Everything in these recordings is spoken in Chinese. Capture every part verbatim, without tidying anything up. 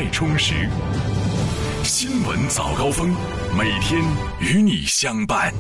太充实。新闻早高峰，每天与你相伴。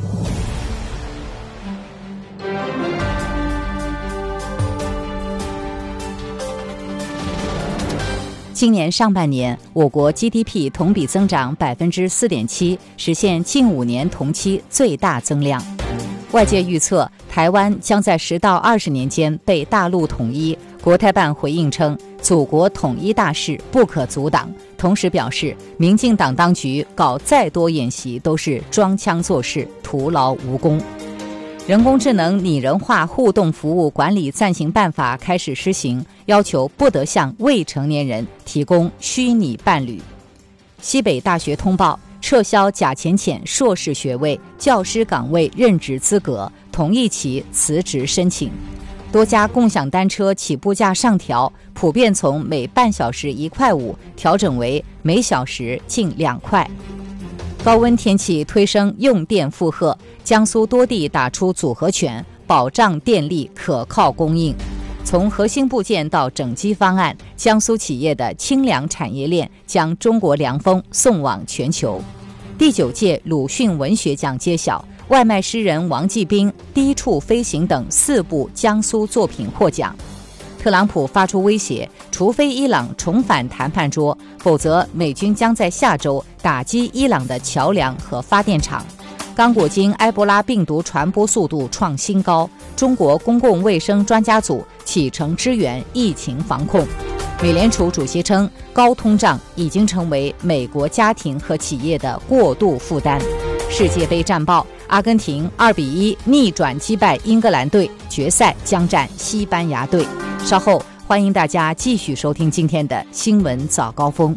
今年上半年，我国 G D P 同比增长 百分之四点七， 实现近五年同期最大增量。外界预测，台湾将在十到二十年间被大陆统一。国台办回应称，祖国统一大势不可阻挡，同时表示，民进党当局搞再多演习都是装腔作势，徒劳无功。人工智能拟人化互动服务管理暂行办法开始施行，要求不得向未成年人提供虚拟伴侣。西北大学通报，撤销假浅浅硕士学位、教师岗位任职资格，同一期辞职申请。多家共享单车起步价上调，普遍从每半小时一块五调整为每小时近两块。高温天气推升用电负荷，江苏多地打出组合拳，保障电力可靠供应。从核心部件到整机方案，江苏企业的清凉产业链将中国凉风送往全球。第九届鲁迅文学奖揭晓，外卖诗人王继兵《低处飞行》等四部江苏作品获奖。特朗普发出威胁，除非伊朗重返谈判桌，否则美军将在下周打击伊朗的桥梁和发电厂。刚果金埃博拉病毒传播速度创新高，中国公共卫生专家组启程支援疫情防控。美联储主席称，高通胀已经成为美国家庭和企业的过度负担。世界杯战报，阿根廷二比一逆转击败英格兰队，决赛将战西班牙队。稍后欢迎大家继续收听今天的新闻早高峰。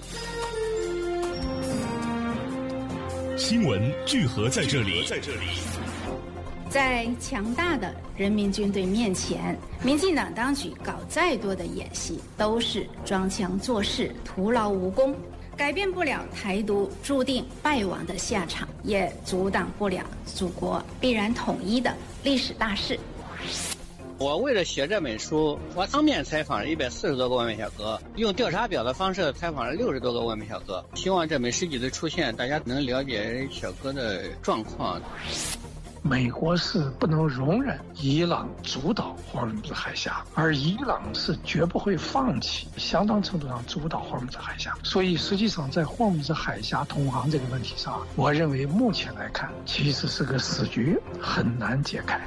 新闻聚合在这里， 在强大的人民军队面前，民进党当局搞再多的演习都是装腔作势，徒劳无功，改变不了台独注定败亡的下场，也阻挡不了祖国必然统一的历史大势。 我为了写这本书，我当面采访了一百四十多个外卖小哥，用调查表的方式采访了六十多个外卖小哥，希望这本书籍的出现，大家能了解小哥的状况。 美国是不能容忍伊朗主导霍尔木兹海峡，而伊朗是绝不会放弃相当程度上主导霍尔木兹海峡。所以实际上在霍尔木兹海峡通航这个问题上，我认为目前来看其实是个死局，很难解开。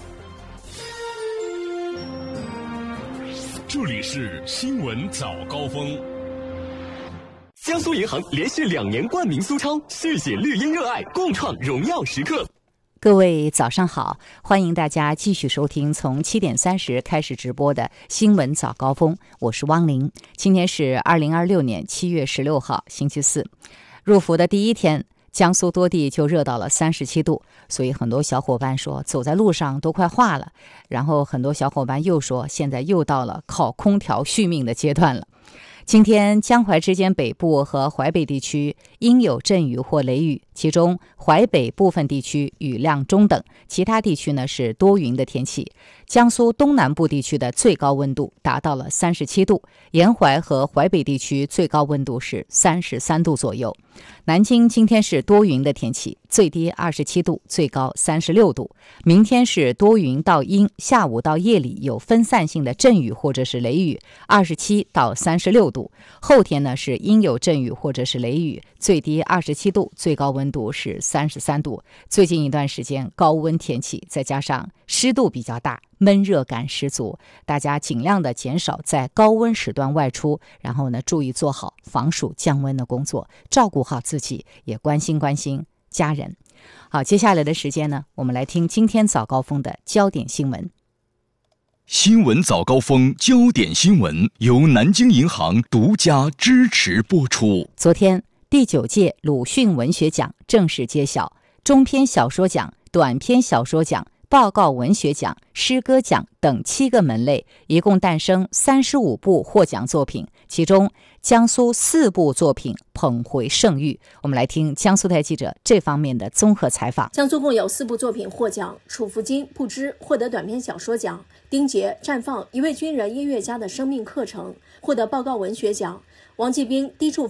这里是新闻早高峰。 江苏银行连续两年冠名苏超，续写绿茵热爱，共创荣耀时刻。 各位早上好，欢迎大家继续收听从七点三十开始直播的新闻早高峰，我是汪玲。今天是二零二六年七月十六号，星期四。入伏的第一天，江苏多地就热到了三十七度，所以很多小伙伴说走在路上都快化了。然后很多小伙伴又说，现在又到了靠空调续命的阶段了。今天江淮之间北部和淮北地区应有阵雨或雷雨，其中淮北部分地区雨量中等，其他地区呢是多云的天气。江苏东南部地区的最高温度达到了三十七度，沿淮和淮北地区最高温度是三十三度左右。南京今天是多云的天气，最低二十七度，最高三十六度。明天是多云到阴，下午到夜里有分散性的阵雨或者是雷雨，二十七到三十六度。后天呢是阴有阵雨或者是雷雨，最低二十七度，最高温度是三十三度。最近一段时间高温天气，再加上湿度比较大，闷热感十足，大家尽量的减少在高温时段外出，然后呢注意做好防暑降温的工作，照顾好自己，也关心关心家人。好，接下来的时间呢，我们来听今天早高峰的焦点新闻。 新闻早高峰焦点新闻由南京银行独家支持播出。 昨天，第九届鲁迅文学奖正式揭晓，中篇小说奖、短篇小说奖、报告文学奖、诗歌奖等七个门类，一共诞生三十五部获奖作品，其中江苏四部作品捧回盛誉。我们来听江苏台记者这方面的综合采访。 江苏共有四部作品获奖，楚福金不知获得短篇小说奖，丁杰绽放一位军人音乐家的生命课程获得报告文学奖，王继兵低处